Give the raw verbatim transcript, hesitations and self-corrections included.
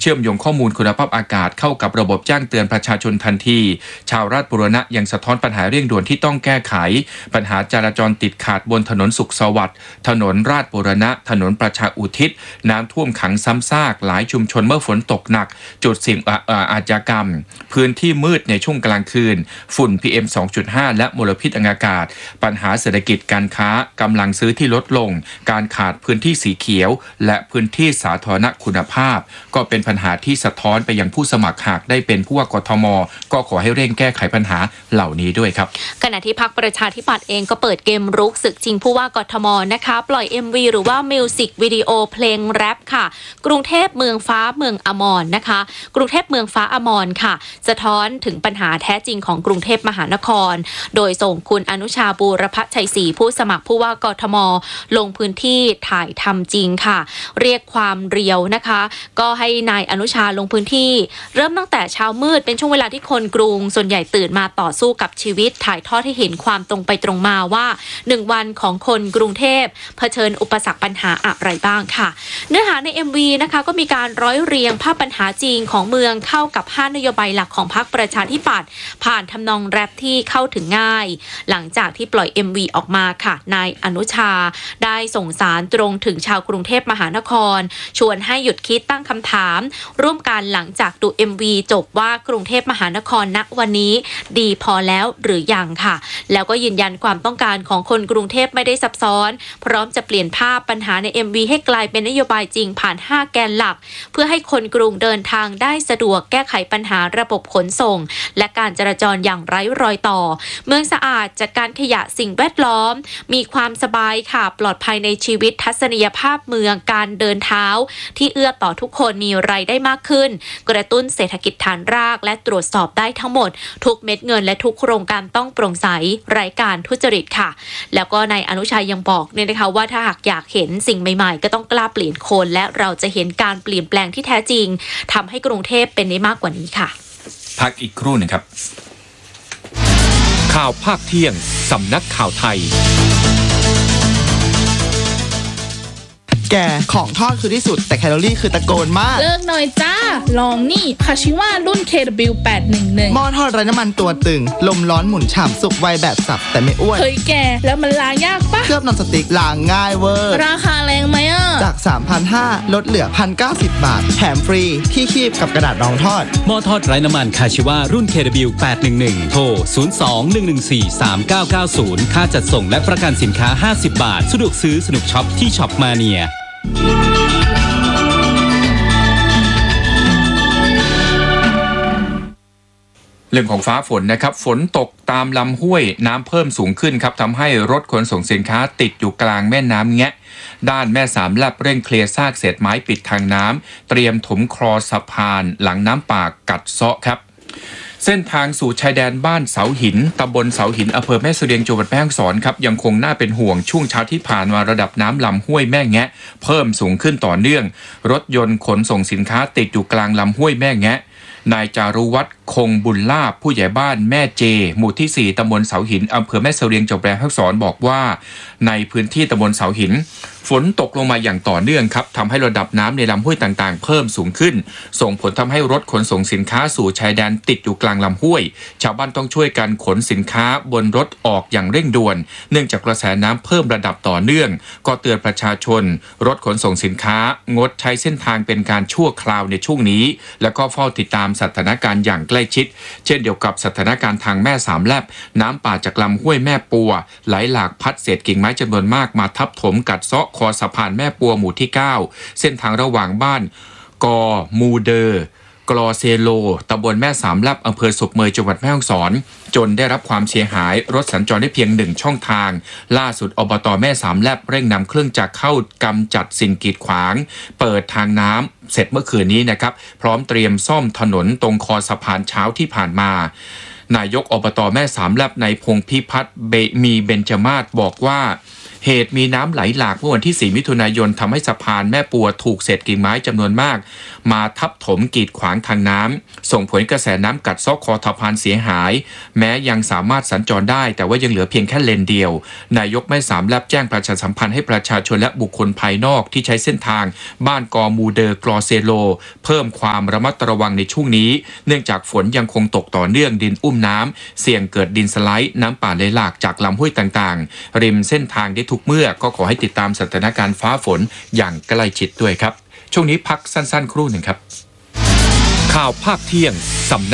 เชื่อมโยงข้อมูลคุณภาพอากาศเข้ากับระบบแจ้งเตือนประชาชนทันทีชาวราชบุรณะยังสะท้อนปัญหาเร่งด่วนที่ต้องแก้ไขปัญหาจราจรติดขัดบนถนนสุขสวัสดิ์ถนนราชบุรณะถนนประชาอุทิศน้ำท่วมขังซ้ำซากหลายชุมชนเมื่อฝนตกหนักจุดเสี่ยงอาชญากรรมพื้นที่มืดในช่วงกลางคืนฝุ่น พี เอ็ม สองจุดห้า และมลพิษทางอากาศปัญหาเศรษฐกิจการค้ากำลังซื้อที่ลดลงการขาดพื้นที่สีเขียวและพื้นที่สาธารณคุณภาพก็เป็นปัญหาที่สะท้อนไปยังผู้สมัครหากได้เป็นผู้ว่ากทมก็ขอให้เร่งแก้ไขปัญหาเหล่านี้ด้วยครับขณะที่พรรคประชาธิปัตย์เองก็เปิดเกมรุกศึกชิงผู้ว่ากทมนะคะปล่อย เอ็ม วี หรือว่ามิวสิกวิดีโอเพลงแรปค่ะกรุงเทพเมืองฟ้าเมืองอมรนะคะกรุงเทพเมืองฟ้าอมรค่ะสะท้อนถึงปัญหาแท้จริงของกรุงเทพมหานครโดยส่งคุณอนุชาบูรพชัยศรีผู้สมัครผู้ว่ากทมลงพื้นที่ถ่ายทำจริงค่ะเรียกความเรียวนะคะก็ให้นายอนุชาลงพื้นที่เริ่มตั้งแต่เช้ามืดเป็นช่วงเวลาที่คนกรุงส่วนใหญ่ตื่นมาต่อสู้กับชีวิตถ่ายทอดให้เห็นความตรงไปตรงมาว่าหนึ่งวันของคนกรุงเทพเผชิญอุปสรรคปัญหาอะไรบ้างค่ะเนื้อหาใน เอ็ม วี นะคะก็มีการร้อยเรียงภาพปัญหาจริงของเมืองเข้ากับห้านโยบายหลักของพรรคประชาธิปัตย์ผ่านทำนองแรปที่เข้าถึงง่ายหลังจากที่ปล่อย เอ็ม วี ออกมาค่ะนายอนุชาได้ส่งสารตรงถึงชาวกรุงเทพมหานครชวนให้หยุดคิดตั้งคำถามร่วมกันหลังจากดู เอ็ม วี จบว่ากรุงเทพมหานครณวันนี้ดีพอแล้วหรือยังค่ะแล้วก็ยืนยันความต้องการของคนกรุงเทพไม่ได้ซับซ้อนพร้อมจะเปลี่ยนภาพปัญหาใน เอ็ม วี ให้กลายเป็นนโยบายจริงผ่านห้าแกนหลักเพื่อให้คนกรุงเดินทางได้สะดวกแก้ไขปัญหาระบบขนส่งและการจราจรอย่างไร้รอยต่อเมืองสะอาดจัดการขยะสิ่งแวดล้อมมีความสบายค่ะปลอดภัยในชีวิตทัศนียภาพเมืองการเดินเท้าที่เอื้อต่อทุกคนมีรายได้มากขึ้นกระตุ้นเศรษฐกิจฐานรากและตรวจสอบได้ทั้งหมดทุกเม็ดเงินและทุกโครงการต้องโปร่งใสไร้การทุจริตค่ะแล้วก็นายอนุชัยยังบอกเนี่ยนะคะว่าถ้าหากอยากเห็นสิ่งใหม่ๆก็ต้องกล้าเปลี่ยนคนและเราจะเห็นการเปลี่ยนแปลงที่แท้จริงทำให้กรุงเทพเป็นได้มากกว่านี้ค่ะพักอีกครู่หนึ่งครับข่าวภาคเที่ยงสำนักข่าวไทยแกของทอดคือที่สุดแต่แคลอรี่คือตะโกนมากเลิกหน่อยจ้าลองนี่คาชิว่ารุ่น เค ดับเบิลยู แปดหนึ่งหนึ่งหม้อทอดไร้น้ำมันตัวตึงลมร้อนหมุนฉ่ำสุกไวแบบสับแต่ไม่อ้วนเฮ้ยแกแล้วมันล้างยากปะเคลือบนอนสติ๊กล้างง่ายเวอร์ราคาแรงไหมอ่ะจาก สามพันห้าร้อย ลดเหลือ หนึ่งพันเก้าสิบ บาทแถมฟรีที่คีบกับกระดาษรองทอดหม้อทอดไร้น้ำมันคาชิว่ารุ่น เค ดับเบิลยู แปดหนึ่งหนึ่ง โทรศูนย์ สอง หนึ่ง หนึ่ง สี่ สาม เก้า เก้า ศูนย์ค่าจัดส่งและประกันสินค้าห้าสิบบาทสะดวกซื้อสนุกช็อปที่ช็อปมาเนียเรื่องของฟ้าฝนนะครับฝนตกตามลำห้วยน้ำเพิ่มสูงขึ้นครับทำให้รถขนส่งสินค้าติดอยู่กลางแม่น้ำแงะด้านแม่สามแลบเร่งเคลียร์ซากเศษไม้ปิดทางน้ำเตรียมถมคลอสะพานหลังน้ำป่ากัดเซาะครับเส้นทางสู่ชายแดนบ้านเสาหินตำบลเสาหินอำเภอแม่เสลียงจังหวัดแม่ฮ่องสอนครับยังคงน่าเป็นห่วงช่วงเช้าที่ผ่านมาระดับน้ำลำห้วยแม่แงะเพิ่มสูงขึ้นต่อเนื่องรถยนต์ขนส่งสินค้าติดอยู่กลางลำห้วยแม่แงะนายจารุวัฒน์คงบุญลาภผู้ใหญ่บ้านแม่เจหมู่ที่สี่ตำบลเสาหินอำเภอแม่เสลียงจังหวัดแม่ฮ่องสอนบอกว่าในพื้นที่ตำบลเสาหินฝนตกลงมาอย่างต่อเนื่องครับทำให้ระดับน้ำในลำห้วยต่างๆเพิ่มสูงขึ้นส่งผลทำให้รถขนส่งสินค้าสู่ชายแดนติดอยู่กลางลำห้วยชาวบ้านต้องช่วยกันขนสินค้าบนรถออกอย่างเร่งด่วนเนื่องจากกระแสน้ำเพิ่มระดับต่อเนื่องก็เตือนประชาชนรถขนส่งสินค้างดใช้เส้นทางเป็นการชั่วคราวในช่วงนี้แล้วก็เฝ้าติดตามสถานการณ์อย่างใกล้ชิดเช่นเดียวกับสถานการณ์ทางแม่สามแลบน้ำป่าจากลำห้วยแม่ปัวไหลหลากพัดเศษกิ่งไม้จำนวนมากมาทับถมกัดเซาะคอสะพานแม่ปัวหมู่ที่เก้าเส้นทางระหว่างบ้านกอมูเดอร์กลอเซโลตำบลแม่สามแลบอำเภอศพเมยจังหวัดแม่ฮ่องสอนจนได้รับความเสียหายรถสัญจรได้เพียงหนึ่งช่องทางล่าสุดอบต.แม่สามแลบเร่งนำเครื่องจักรเข้ากำจัดสิ่งกีดขวางเปิดทางน้ำเสร็จเมื่อคืนนี้นะครับพร้อมเตรียมซ่อมถนนตรงคอสะพานเช้าที่ผ่านมานายกอบต.แม่สามแลบในพงพิพัฒน์เบมีเบญจมาศบอกว่าเหตุมีน้ำไหลหลากเมื่อวันที่สี่มิถุนายนทำให้สะพานแม่ปัวถูกเศษกิ่งไม้จำนวนมากมาทับถมกีดขวางทางน้ำส่งผลกระแสน้ำกัดเซาะคอสะพานเสียหายแม้ยังสามารถสัญจรได้แต่ว่ายังเหลือเพียงแค่เลนเดียวนายกแม่สามแลบแจ้งประชาสัมพันธ์ให้ประชาชนและบุคคลภายนอกที่ใช้เส้นทางบ้านกอมูเดอร์กรอเซโลเพิ่มความระมัดระวังในช่วงนี้เนื่องจากฝนยังคงตกต่อเนื่องดินอุ้มน้ำเสี่ยงเกิดดินสไลด์น้ำป่าไหลหลากจากลำห้วยต่างๆริมเส้นทางได้ทุกเมื่อก็ขอให้ติดตามสถานการณ์ฟ้าฝนอย่างใกล้ชิดด้วยครับช่วงนี้พักสั้นๆครู่หนึ่งครับข่าวภาคเที่ยงสำนัก